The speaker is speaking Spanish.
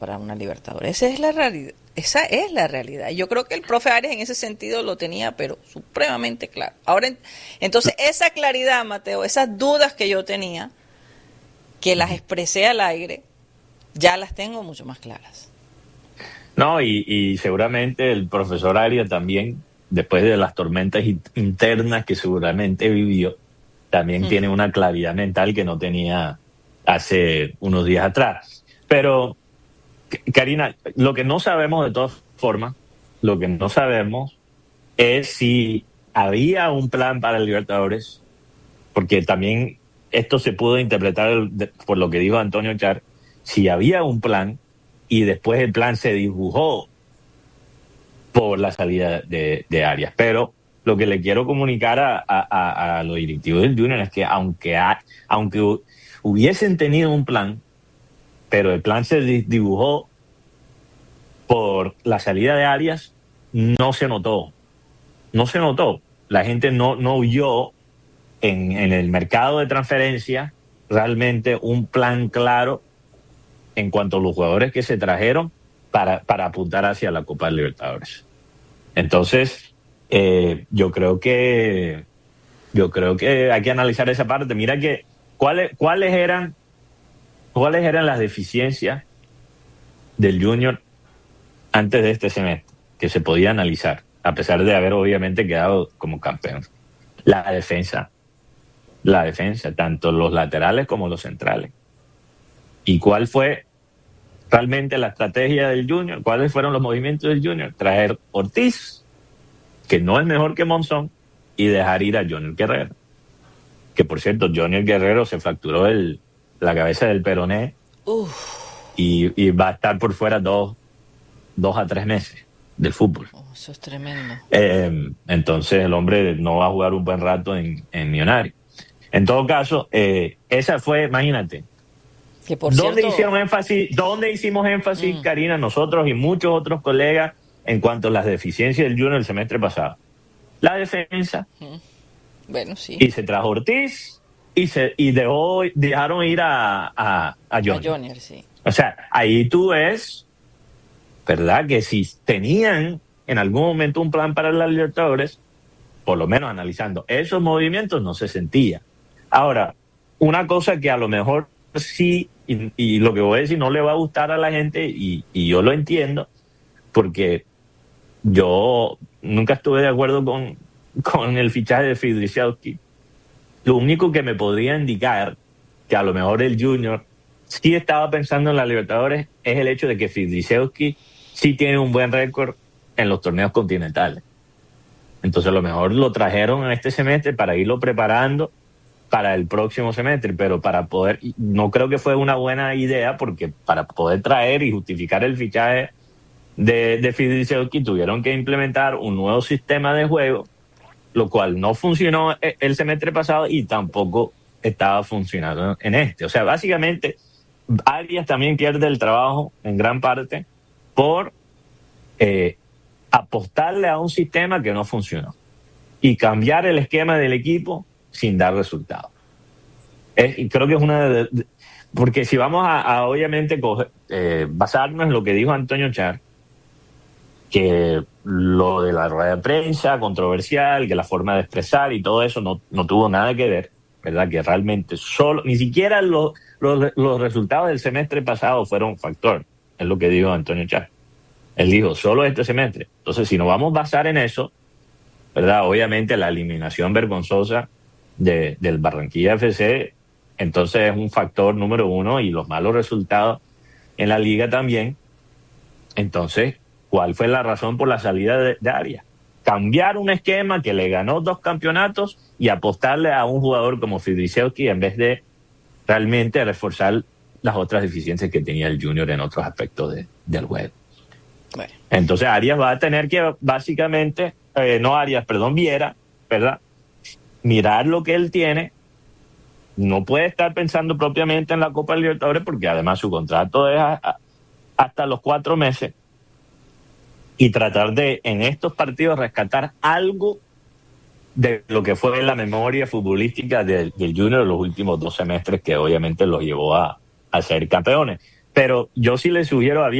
para una Libertadores. Esa es la realidad. Esa es la realidad. Yo creo que el profe Arias en ese sentido lo tenía, pero supremamente claro. Ahora, entonces, esa claridad, Mateo, esas dudas que yo tenía, que las expresé al aire, ya las tengo mucho más claras. No, y seguramente el profesor Arias también, después de las tormentas internas que seguramente vivió, también tiene una claridad mental que no tenía hace unos días atrás. Pero, Karina, lo que no sabemos de todas formas, lo que no sabemos es si había un plan para el Libertadores, porque también esto se pudo interpretar por lo que dijo Antonio Char, si había un plan y después el plan se dibujó por la salida de Arias. Pero lo que le quiero comunicar a los directivos del Junior es que aunque hubiesen tenido un plan, pero el plan se dibujó por la salida de Arias, no se notó. La gente no vio en el mercado de transferencia realmente un plan claro en cuanto a los jugadores que se trajeron para apuntar hacia la Copa Libertadores. Entonces, yo creo que hay que analizar esa parte. Mira que cuáles eran las deficiencias del Junior antes de este semestre que se podía analizar, a pesar de haber obviamente quedado como campeón. La defensa, tanto los laterales como los centrales. ¿Y cuál fue realmente la estrategia del Junior? ¿Cuáles fueron los movimientos del Junior? Traer Ortiz, que no es mejor que Monzón, y dejar ir a Jonier Guerrero. Que por cierto, Jonier Guerrero se fracturó la cabeza del peroné y va a estar por fuera 2 a 3 meses del fútbol. Eso es tremendo. Entonces el hombre no va a jugar un buen rato en Millonario. En todo caso, esa fue, imagínate, que por ¿dónde cierto, hicimos énfasis, Karina, nosotros y muchos otros colegas, en cuanto a las deficiencias del Junior el semestre pasado? La defensa. Bueno, sí. Y se trajo Ortiz y dejaron ir a Jonier. A Jonier, sí. O sea, ahí tú ves, ¿verdad?, que si tenían en algún momento un plan para las Libertadores, por lo menos analizando esos movimientos, no se sentía. Ahora, una cosa que a lo mejor sí, y lo que voy a decir no le va a gustar a la gente, y yo lo entiendo, porque yo nunca estuve de acuerdo con el fichaje de Fidriziewski. Lo único que me podría indicar que a lo mejor el Junior sí estaba pensando en la Libertadores es el hecho de que Fidriziewski sí tiene un buen récord en los torneos continentales. Entonces a lo mejor lo trajeron en este semestre para irlo preparando para el próximo semestre, pero no creo que fue una buena idea, porque para poder traer y justificar el fichaje de Fidriziewski tuvieron que implementar un nuevo sistema de juego, lo cual no funcionó el semestre pasado y tampoco estaba funcionando en este. O sea, básicamente Arias también pierde el trabajo en gran parte por apostarle a un sistema que no funcionó y cambiar el esquema del equipo sin dar resultados. Y creo que es porque si vamos a obviamente basarnos en lo que dijo Antonio Char, que lo de la rueda de prensa controversial, que la forma de expresar y todo eso no tuvo nada que ver, ¿verdad? Que realmente ni siquiera los resultados del semestre pasado fueron factor, es lo que dijo Antonio Char. Él dijo, solo este semestre. Entonces, si nos vamos a basar en eso, ¿verdad? Obviamente la eliminación vergonzosa del Barranquilla FC, entonces es un factor número 1, y los malos resultados en la liga también. Entonces, ¿cuál fue la razón por la salida de Arias? Cambiar un esquema que le ganó 2 campeonatos y apostarle a un jugador como Fidriziewski en vez de realmente reforzar las otras deficiencias que tenía el Junior en otros aspectos del juego. Bueno. Entonces Arias va a tener que básicamente, Viera, ¿verdad?, mirar lo que él tiene. No puede estar pensando propiamente en la Copa Libertadores, porque además su contrato es hasta los 4 meses, y tratar de en estos partidos rescatar algo de lo que fue la memoria futbolística del Junior en los últimos 2 semestres, que obviamente los llevó a ser campeones. Pero yo sí le sugiero a